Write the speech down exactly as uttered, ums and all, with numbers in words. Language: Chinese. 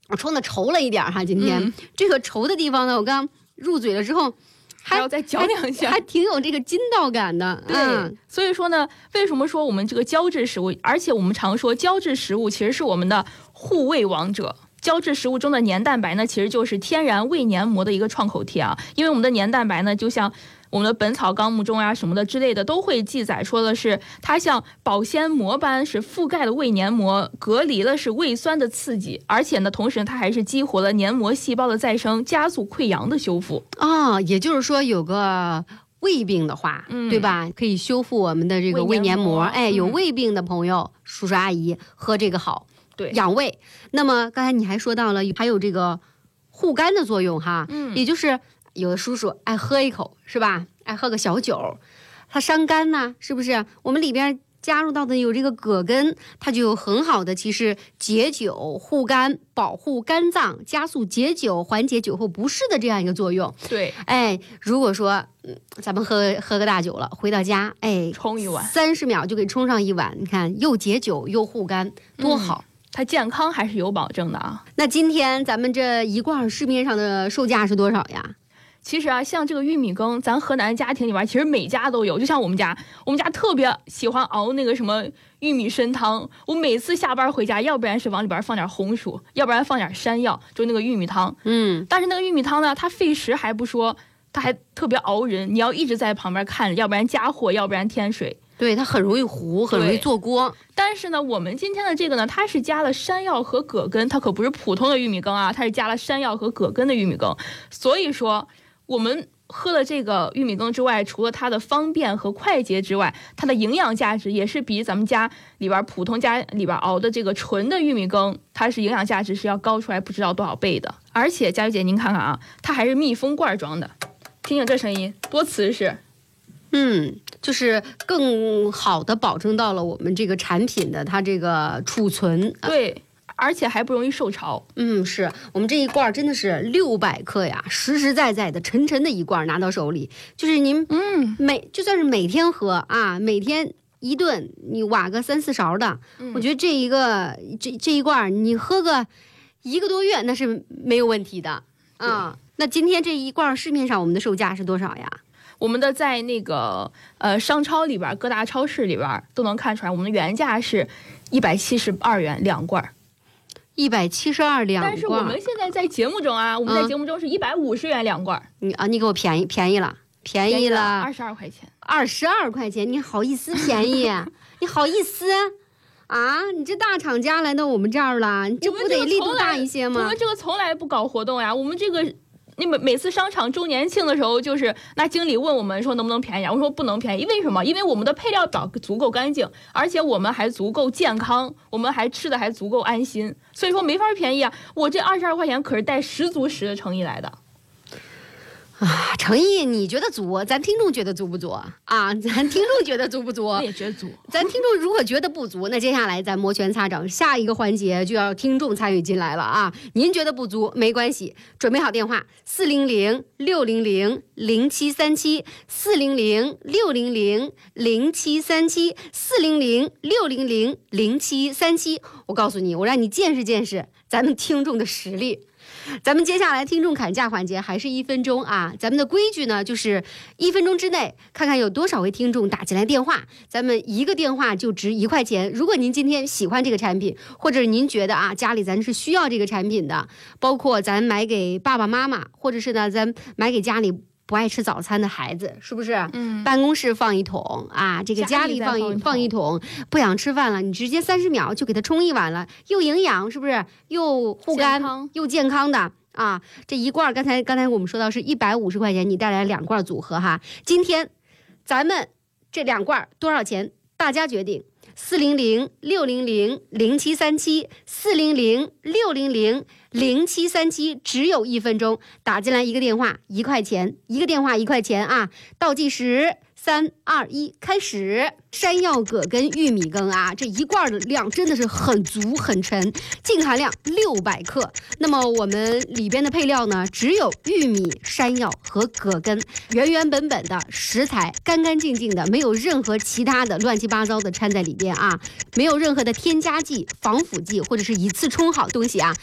我冲的稠了一点哈，今天、嗯、这个稠的地方呢，我刚入嘴了之后。 还要再嚼两下， 还挺有这个筋道感的。 对、嗯，所以说呢，为什么说我们这个胶质食物，而且我们常说胶质食物其实是我们的护胃王者。胶质食物中的黏蛋白呢，其实就是天然胃黏膜的一个创口贴啊。因为我们的黏蛋白呢，就像我们的《本草纲目》中啊什么的之类的，都会记载说的是它像保鲜膜般是覆盖了胃黏膜，隔离了是胃酸的刺激，而且呢，同时它还是激活了黏膜细胞的再生，加速溃疡的修复啊、哦。也就是说，有个胃病的话，嗯、对吧？可以修复我们的这个胃黏膜。哎，有胃病的朋友，嗯、叔叔阿姨喝这个好。 对， 养胃。那么刚才你还说到了，还有这个护肝的作用哈，嗯，也就是有的叔叔爱喝一口是吧？爱喝个小酒，它伤肝呐，是不是？我们里边加入到的有这个葛根，它就有很好的其实解酒、护肝、保护肝脏、加速解酒、缓解酒后不适的这样一个作用。 对， 哎，如果说嗯，咱们喝喝个大酒了，回到家，哎， 冲一碗， 三十秒就给冲上一碗，你看又解酒又护肝，多好。嗯， 它健康还是有保证的啊。 那今天咱们这一罐市面上的售价是多少呀？ 其实啊，像这个玉米羹，咱河南家庭里边其实每家都有。就像我们家，我们家特别喜欢熬那个什么玉米参汤。我每次下班回家，要不然是往里边放点红薯，要不然放点山药，就那个玉米汤。嗯，但是那个玉米汤呢，它费时还不说，它还特别熬人，你要一直在旁边看，要不然加火，要不然添水。 对，它很容易糊，很容易做锅。 但是呢，我们今天的这个呢，它是加了山药和葛根，它可不是普通的玉米羹啊，它是加了山药和葛根的玉米羹。所以说，我们喝了这个玉米羹之外，除了它的方便和快捷之外，它的营养价值也是比咱们家里边普通家里边熬的这个纯的玉米羹，它是营养价值是要高出来不知道多少倍的。而且佳玉姐您看看啊，它还是密封罐装的，听听这声音多瓷实。 嗯，就是更好的保证到了我们这个产品的它这个储存。 对，而且还不容易受潮。 嗯，是我们这一罐真的是六百克呀，实实在在的沉沉的一罐拿到手里，就是您嗯每就算是每天喝啊，每天一顿你挖个三四勺的，嗯、我觉得这一个这这一罐你喝个一个多月那是没有问题的啊。那今天这一罐市面上我们的售价是多少呀？ 我们的在那个呃商超里边，各大超市里边都能看出来，我们的原价是一百七十二元两罐， 一百七十二两罐。 但是我们现在在节目中啊，我们在节目中是一百五十元两罐。 你啊，你给我便宜便宜了，便宜了二十二块钱， 二十二块钱，你好意思便宜？你好意思？啊，你这大厂家来到我们这儿了，你这不得力度大一些吗？ 我们这个从来不搞活动呀，我们这个。你每每次商场周年庆的时候，就是那经理问我们说能不能便宜，我说不能便宜，为什么？因为我们的配料表足够干净，而且我们还足够健康，我们还吃的还足够安心，所以说没法便宜啊！我这二十二块钱可是带十足十的诚意来的。 啊，诚意你觉得足，咱听众觉得足不足啊？咱听众觉得足不足？ 我也觉得足。 咱听众如果觉得不足，那接下来咱摩拳擦掌，下一个环节就要听众参与进来了啊！您觉得不足没关系，准备好电话四零零六零零零七三七四零零六零零零七三七四零零六零零零七三七。我告诉你，我让你见识见识咱们听众的实力。咱们接下来听众砍价环节还是一分钟啊，咱们的规矩呢就是一分钟之内看看有多少位听众打进来电话，咱们一个电话就值一块钱。如果您今天喜欢这个产品，或者您觉得啊家里咱是需要这个产品的，包括咱买给爸爸妈妈，或者是呢咱买给家里不爱吃早餐的孩子，是不是？嗯，办公室放一桶啊，这个家里放一放一桶，不想吃饭了，你直接三十秒就给它冲一碗了，又营养，是不是？又护肝，又健康的啊！这一罐，刚才刚才我们说到是一百五十块钱，你带来两罐组合哈。今天咱们这两罐多少钱？大家决定。四零零六零零零七三七四零零六零零零七三七，只有一分钟，打进来一个电话一块钱，一个电话一块钱啊！倒计时三二一，开始。山药葛根玉米羹啊，这一罐的量真的是很足很沉，净含量六百克。那么我们里边的配料呢，只有玉米、山药和葛根，原原本本的食材，干干净净的，没有任何其他的乱七八糟的掺在里边啊，没有任何的添加剂、防腐剂或者是一次冲好东西啊。